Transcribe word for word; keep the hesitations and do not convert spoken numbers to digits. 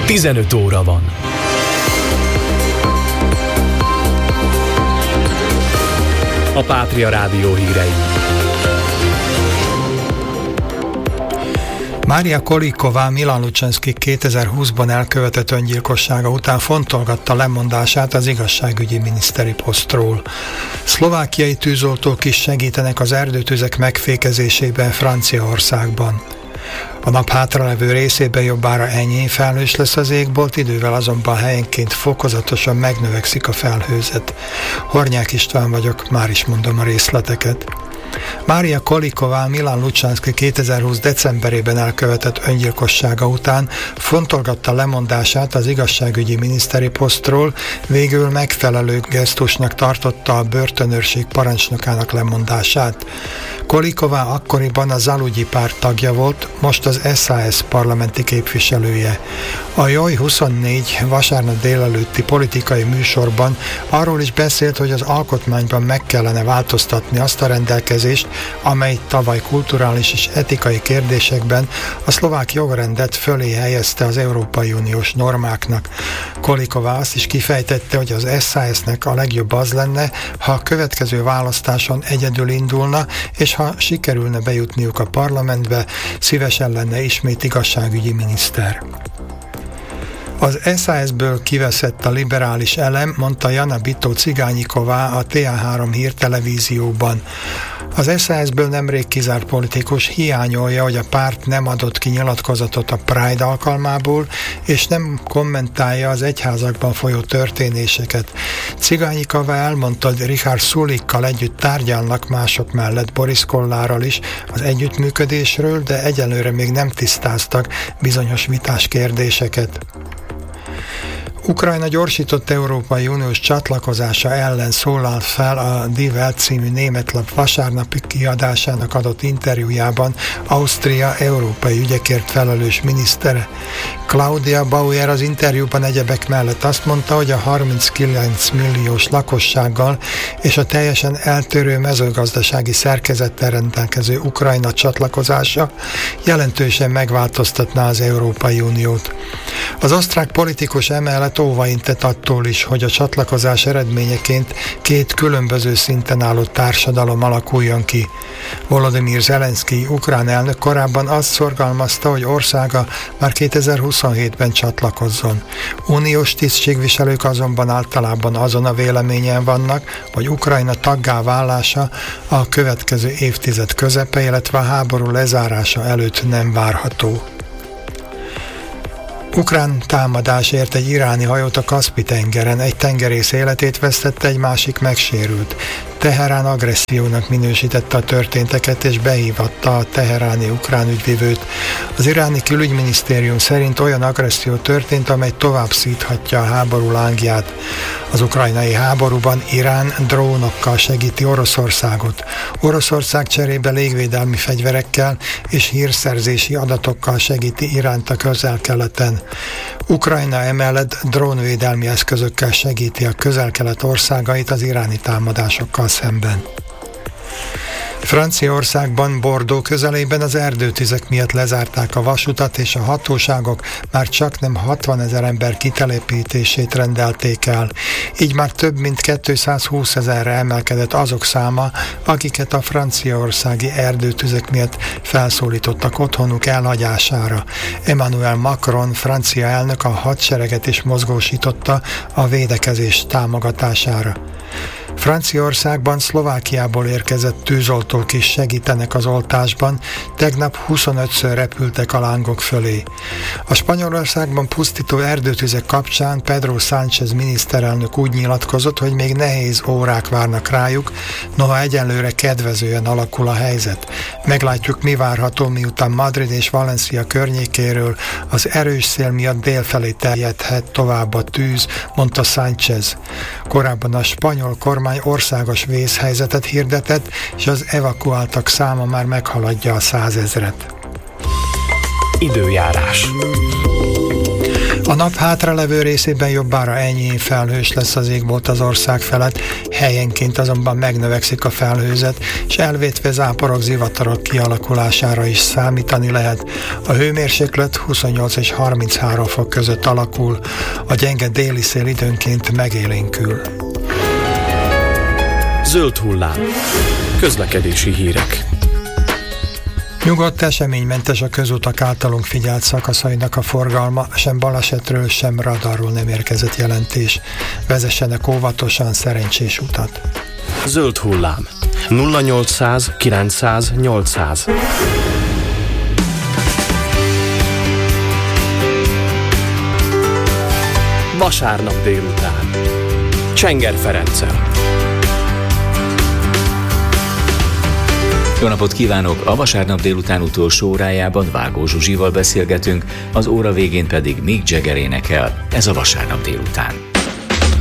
tizenöt óra van. A Pátria Rádió hírei. Mária Kolíková Milan Lučenszki kétezer-húszban elkövetett öngyilkossága után fontolgatta lemondását az igazságügyi miniszteri posztról. Szlovákiai tűzoltók is segítenek az erdőtüzek megfékezésében Franciaországban. A nap hátralevő részében jobbára enyhén felhős lesz az égbolt, idővel azonban helyenként fokozatosan megnövekszik a felhőzet. Hornyák István vagyok, már is mondom a részleteket. Mária Kolíková Milan Lučenszki kétezer-húsz decemberében elkövetett öngyilkossága után fontolgatta lemondását az igazságügyi miniszteri posztról, végül megfelelő gesztusnak tartotta a börtönőrség parancsnokának lemondását. Kolíková akkoriban a Zalugyi párt tagja volt, most az es zé es parlamenti képviselője. A Joj huszonnégy vasárnap délelőtti politikai műsorban arról is beszélt, hogy az alkotmányban meg kellene változtatni azt a rendelkezést, amely tavaly kulturális és etikai kérdésekben a szlovák jogrendet fölé helyezte az Európai Uniós normáknak. Kolíková azt is kifejtette, hogy az es zé es-nek a legjobb az lenne, ha a következő választáson egyedül indulna, és ha sikerülne bejutniuk a parlamentbe, szívesen lenne ismét igazságügyi miniszter. Az es zé es-ből kiveszett a liberális elem, mondta Jana Bitó Cigányiková a té á három hírtelevízióban. Az es zé es-ből nemrég kizárt politikus hiányolja, hogy a párt nem adott ki nyilatkozatot a Pride alkalmából, és nem kommentálja az egyházakban folyó történéseket. Cigányiková elmondta, hogy Richard Sulikkal együtt tárgyalnak mások mellett Boris Kollárral is az együttműködésről, de egyelőre még nem tisztáztak bizonyos vitás kérdéseket. Ukrajna gyorsított Európai Uniós csatlakozása ellen szólal fel a Die Welt című német lap vasárnapi kiadásának adott interjújában Ausztria európai ügyekért felelős minisztere. Claudia Bauer az interjúban egyebek mellett azt mondta, hogy a harminckilenc milliós lakossággal és a teljesen eltérő mezőgazdasági szerkezettel rendelkező Ukrajna csatlakozása jelentősen megváltoztatná az Európai Uniót. Az osztrák politikus emellett óvaintett attól is, hogy a csatlakozás eredményeként két különböző szinten álló társadalom alakuljon ki. Volodymyr Zelenszky ukrán elnök korábban azt szorgalmazta, hogy országa már kétezer-huszonhétben csatlakozzon. Uniós tisztségviselők azonban általában azon a véleményen vannak, hogy Ukrajna taggá válása a következő évtized közepe, illetve a háború lezárása előtt nem várható. Ukrán támadás ért egy iráni hajót a Kaszpi-tengeren, egy tengerész életét vesztette, egy másik megsérült. Teherán agressziónak minősítette a történteket és behívatta a teheráni ukrán ügyvivőt. Az iráni külügyminisztérium szerint olyan agresszió történt, amely tovább szíthatja a háború lángját. Az ukrajnai háborúban Irán drónokkal segíti Oroszországot. Oroszország cserébe légvédelmi fegyverekkel és hírszerzési adatokkal segíti Iránt a Közel-Keleten. Ukrajna emellett drónvédelmi eszközökkel segíti a Közel-Kelet országait az iráni támadásokkal szemben. Franciaországban, Bordeaux közelében az erdőtüzek miatt lezárták a vasutat, és a hatóságok már csaknem hatvanezer ember kitelepítését rendelték el. Így már több mint kétszázhúszezerre emelkedett azok száma, akiket a franciaországi erdőtüzek miatt felszólítottak otthonuk elhagyására. Emmanuel Macron, francia elnök a hadsereget is mozgósította a védekezés támogatására. Franciaországban, Szlovákiából érkezett tűzoltók is segítenek az oltásban, tegnap huszonötször repültek a lángok fölé. A Spanyolországban pusztító erdőtüzek kapcsán Pedro Sánchez miniszterelnök úgy nyilatkozott, hogy még nehéz órák várnak rájuk, noha egyelőre kedvezően alakul a helyzet. Meglátjuk, mi várható, miután Madrid és Valencia környékéről az erős szél miatt délfelé terjedhet tovább a tűz, mondta Sánchez. Korábban a spanyol kormány országos vészhelyzetet hirdetett, és az evakuáltak száma már meghaladja a százezret. Időjárás. A A nap hátralevő részében jobbára enyhén felhős lesz az égbolt az ország felett, helyenként azonban megnövekszik a felhőzet, és elvétve záporok, zivatarok kialakulására is számítani lehet. A hőmérséklet huszonnyolc és harminchárom fok között alakul, a gyenge déli szél időnként megélénkül. Zöld hullám. Közlekedési hírek. Nyugodt, eseménymentes a közutak általunk figyelt szakaszainak a forgalma, sem balesetről, sem radarról nem érkezett jelentés. Vezessenek óvatosan, szerencsés utat. Zöld hullám. nulla nyolcszáz kilencszáz nyolcszáz. Vasárnap délután. Csenger Ferenccel. Jó napot kívánok! A vasárnap délután utolsó órájában Vágó Zsuzsival beszélgetünk, az óra végén pedig Mick Jagger énekel. Ez a Vasárnap délután.